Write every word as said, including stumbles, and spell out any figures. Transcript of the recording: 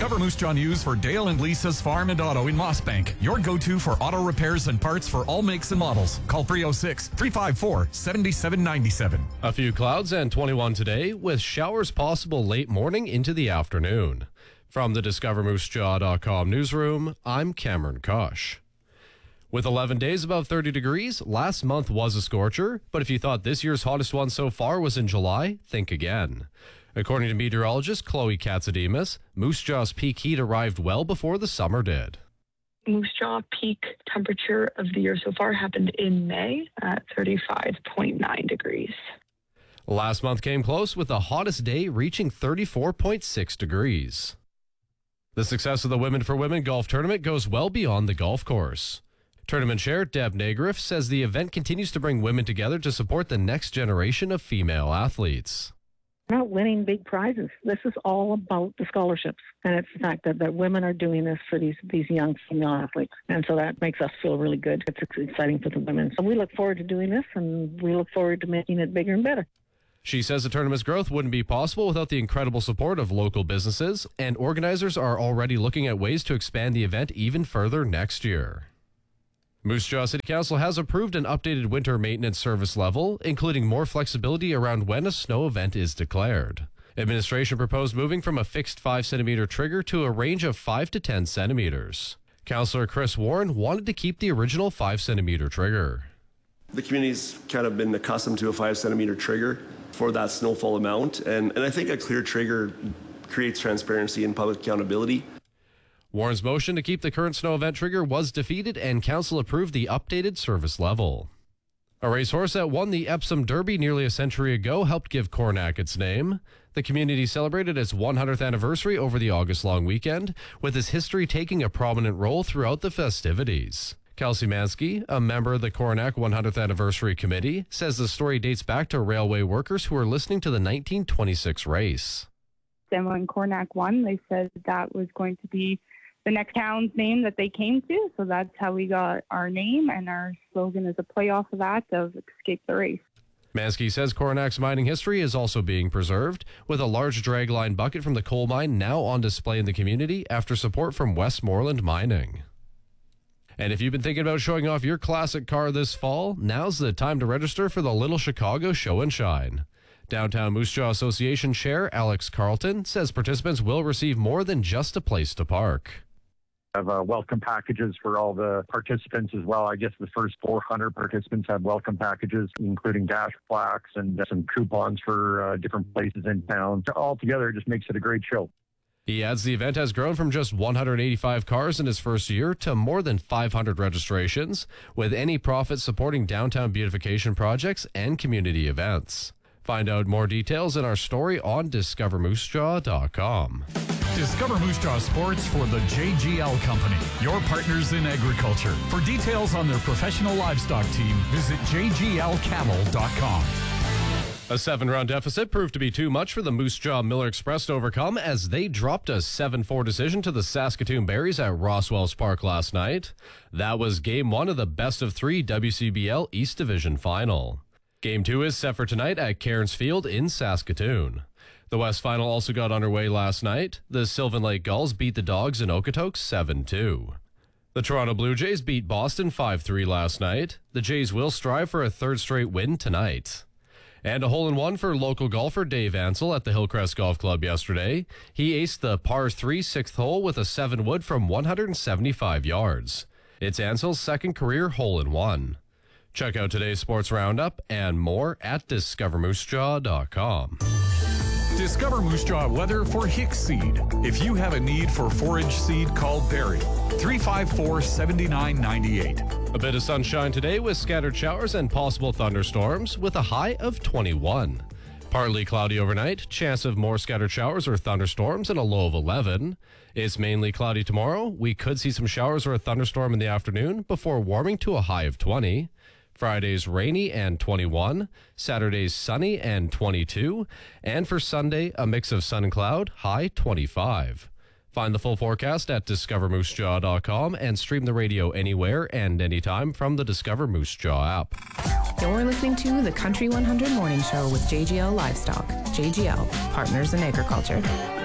Discover Moose Jaw News for Dale and Lisa's Farm and Auto in Mossbank. Your go-to for auto repairs and parts for all makes and models. Call three oh six, three five four, seven seven nine seven. A few clouds and twenty-one today, with showers possible late morning into the afternoon. From the discover moose jaw dot com newsroom, I'm Cameron Kosh. With eleven days above thirty degrees, last month was a scorcher, but if you thought this year's hottest one so far was in July, think again. According to meteorologist Chloe Katsademus, Moose Jaw's peak heat arrived well before the summer did. Moose Jaw peak temperature of the year so far happened in May at thirty-five point nine degrees. Last month came close with the hottest day reaching thirty-four point six degrees. The success of the Women for Women golf tournament goes well beyond the golf course. Tournament chair Deb Nagriff says the event continues to bring women together to support the next generation of female athletes. Not winning big prizes. This is all about the scholarships. And it's the fact that, that women are doing this for these, these young female athletes. And so that makes us feel really good. It's exciting for the women. So we look forward to doing this, and we look forward to making it bigger and better. She says the tournament's growth wouldn't be possible without the incredible support of local businesses, and organizers are already looking at ways to expand the event even further next year. Moose Jaw City Council has approved an updated winter maintenance service level, including more flexibility around when a snow event is declared. Administration proposed moving from a fixed five centimeter trigger to a range of five to ten centimeters. Councillor Chris Warren wanted to keep the original five centimeter trigger. The community's kind of been accustomed to a five centimeter trigger for that snowfall amount, and, and I think a clear trigger creates transparency and public accountability. Warren's motion to keep the current snow event trigger was defeated, and council approved the updated service level. A racehorse that won the Epsom Derby nearly a century ago helped give Cornack its name. The community celebrated its one hundredth anniversary over the August long weekend, with its history taking a prominent role throughout the festivities. Kelsey Mansky, a member of the Cornack one hundredth Anniversary Committee, says the story dates back to railway workers who were listening to the nineteen twenty-six race. And when Cornack won, they said that was going to be the next town's name that they came to. So that's how we got our name, and our slogan is a play off of that of Escape the Race. Mansky says Cornack's mining history is also being preserved, with a large dragline bucket from the coal mine now on display in the community after support from Westmoreland Mining. And if you've been thinking about showing off your classic car this fall, now's the time to register for the Little Chicago Show and Shine. Downtown Moose Jaw Association Chair Alex Carlton says participants will receive more than just a place to park. Have uh, welcome packages for all the participants as well. I guess the first four hundred participants have welcome packages, including dash plaques and uh, some coupons for uh, different places in town. Altogether, it just makes it a great show. He adds the event has grown from just one hundred eighty-five cars in its first year to more than five hundred registrations, with any profit supporting downtown beautification projects and community events. Find out more details in our story on discover moose jaw dot com. Discover Moose Jaw Sports for the J G L Company, your partners in agriculture. For details on their professional livestock team, visit j g l cattle dot com. A seven-round deficit proved to be too much for the Moose Jaw Miller Express to overcome as they dropped a seven four decision to the Saskatoon Berries at Roswells Park last night. That was game one of the best of three W C B L East Division final. Game two is set for tonight at Cairns Field in Saskatoon. The West Final also got underway last night. The Sylvan Lake Gulls beat the Dogs in Okotoks seven two. The Toronto Blue Jays beat Boston five three last night. The Jays will strive for a third straight win tonight. And a hole-in-one for local golfer Dave Ansell at the Hillcrest Golf Club yesterday. He aced the par three sixth hole with a seven wood from one hundred seventy-five yards. It's Ansell's second career hole-in-one. Check out today's sports roundup and more at discover moose jaw dot com. Discover Moose Jaw weather for Hicks Seed. If you have a need for forage seed, call Barry, three five four, seven nine nine eight. A bit of sunshine today with scattered showers and possible thunderstorms with a high of twenty-one. Partly cloudy overnight, chance of more scattered showers or thunderstorms and a low of eleven. It's mainly cloudy tomorrow. We could see some showers or a thunderstorm in the afternoon before warming to a high of twenty. Friday's rainy and twenty-one. Saturday's sunny and twenty-two. And for Sunday, a mix of sun and cloud, high twenty-five. Find the full forecast at discover moose jaw dot com and stream the radio anywhere and anytime from the Discover Moose Jaw app. You're listening to the Country one hundred Morning Show with J G L Livestock. J G L, partners in agriculture.